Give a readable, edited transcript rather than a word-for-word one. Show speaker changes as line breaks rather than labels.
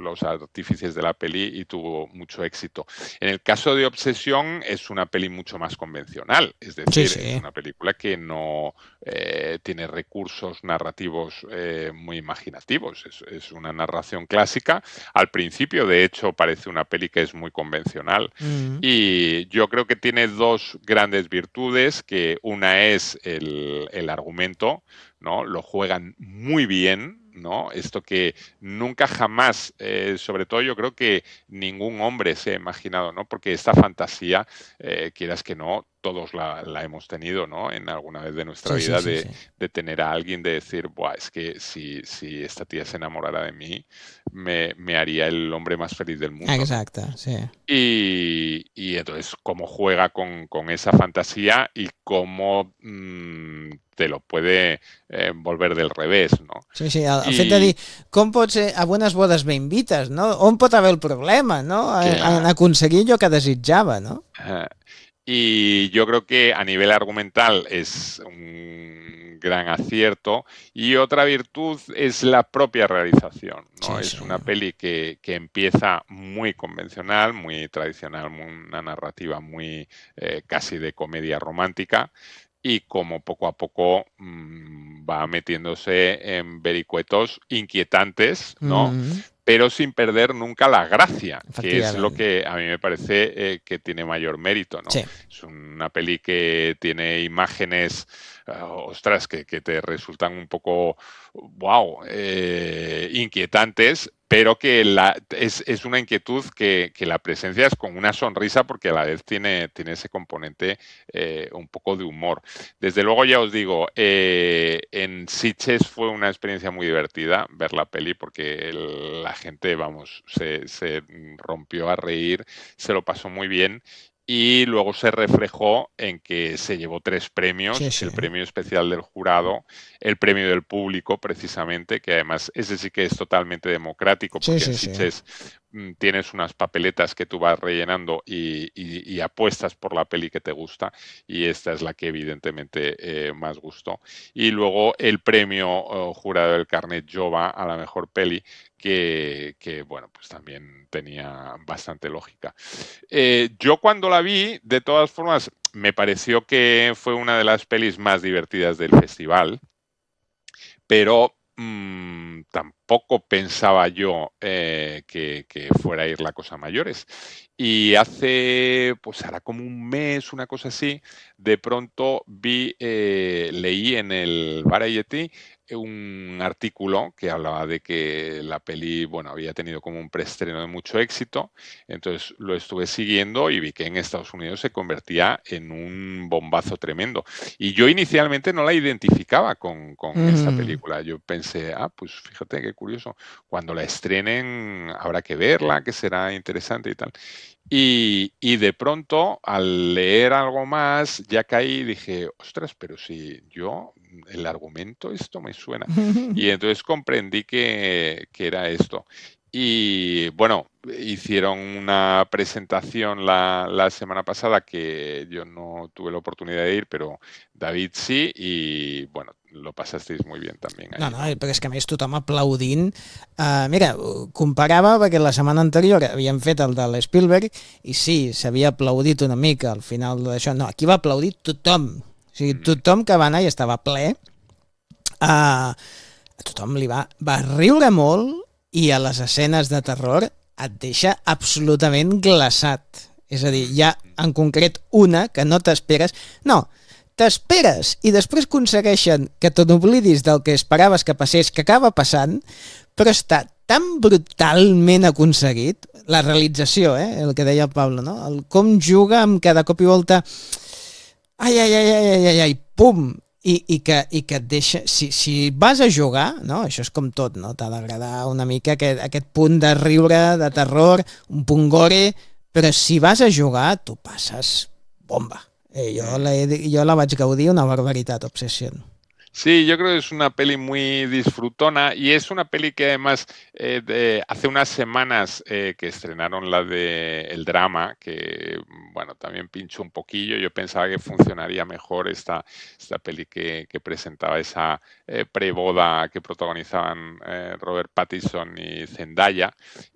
los artífices de la peli y tuvo mucho éxito. En el caso de Obsesión es una peli mucho más convencional, es
Sí,
decir, es
sí.
una película que no tiene recursos narrativos muy imaginativos, es una narración clásica. Al principio, de hecho, parece una peli que es muy convencional
Mm.
y yo creo que tiene dos grandes virtudes, que una es el argumento, ¿no? Lo juegan muy bien, ¿no? Esto que nunca jamás, sobre todo yo creo que ningún hombre se ha imaginado, ¿no? Porque esta fantasía, quieras que no, todos la hemos tenido, ¿no? En alguna vez de nuestra
Sí, sí,
vida
sí, sí.
de tener a alguien, de decir, buah, es que si esta tía se enamorara de mí, me haría el hombre más feliz del mundo, ¿no?
Exacte, sí.
Y entonces, cómo juega con esa fantasía y cómo te lo puede volver del revés, ¿no?
Sí, sí, el fet de dir
Y
com pot ser a bones bodes m'invites, no? On pot haver el problema, no? En
claro,
aconseguir allò que desitjava, no?
ajá. Y yo creo que a nivel argumental es un gran acierto. Y otra virtud es la propia realización, ¿no?
Sí, sí.
Es una peli que empieza muy convencional, muy tradicional, una narrativa muy casi de comedia romántica. Y como poco a poco va metiéndose en vericuetos inquietantes, ¿no?
Mm,
Pero sin perder nunca la gracia, que es lo
efectivament.
que a mí me parece que tiene mayor mérito, ¿no?
Sí.
Es una peli que tiene imágenes, ostras, que te resultan un poco, wow, inquietantes, pero que es una inquietud que la presencia es con una sonrisa porque a la vez tiene ese componente un poco de humor. Desde luego ya os digo, en Sitges fue una experiencia muy divertida ver la peli porque la gente, vamos, se rompió a reír, se lo pasó muy bien y luego se reflejó en que se llevó 3
Sí,
premios,
sí.
el premio especial del jurado, el premio del público precisamente, que además ese sí que es totalmente democrático
Sí,
porque en
sí, sí.
Sitges tienes unas papeletas que tú vas rellenando y apuestas por la peli que te gusta y esta es la que evidentemente más gustó. Y luego el premio jurado del Carnet Jova a la mejor peli, bueno, pues también tenía bastante lógica. Yo cuando la vi, de todas formas, me pareció que fue una de las pelis más divertidas del festival, pero tampoco pensaba yo que fuera a ir la cosa a mayores. Y hace, pues hará como un mes, una cosa así, de pronto leí en el Variety un artículo que hablaba de que la peli, bueno, había tenido como un preestreno de mucho éxito, entonces lo estuve siguiendo y vi que en Estados Unidos se convertía en un bombazo tremendo. Y yo inicialmente no la identificaba con esta
Mm,
película. Yo pensé, pues fíjate qué curioso, cuando la estrenen habrá que verla, que será interesante y tal. Y de pronto, al leer algo más, ya caí y dije, ostras, pero si yo, el argumento, esto me suena. Y entonces comprendí que era esto. Y bueno, hicieron una presentación la semana pasada que yo no tuve la oportunidad de ir, pero David sí, y bueno, lo pasasteis muy bien también
No,
ahí,
no,
¿no?
perquè és que a més tothom aplaudint. Mira, comparava perquè la setmana anterior havíem fet el de l'Spielberg i sí, s'havia aplaudit una mica al final d'això. No, aquí va aplaudir tothom. O sigui,
Mm.
tothom que va anar i estava ple. Uh, a tothom va riure molt i a les escenes de terror et deixa absolutament glaçat. És a dir,
Mm.
hi ha en concret una que no t'esperes. No, t'esperes i després aconsegueixen que te n'oblidis del que esperaves que passés, que acaba passant, però està tan brutalment aconseguit, la realització, el que deia el Pablo, no? El com juga amb cada cop i volta ai, ai, ai, ai, ai, ai, ai pum, i que et deixa, si vas a jugar, no? Això és com tot, no? T'ha d'agradar una mica aquest punt de riure, de terror, un punt gore, però si vas a jugar, tu passes bomba.
Mm.
Jo la vaig gaudir una barbaritat, Obsession.
Sí, yo creo que es una peli muy disfrutona y es una peli que además hace unas semanas que estrenaron la de El Drama, que bueno, también pinchó un poquillo. Yo pensaba que funcionaría mejor esta peli que presentaba esa preboda que protagonizaban Robert Pattinson y Zendaya.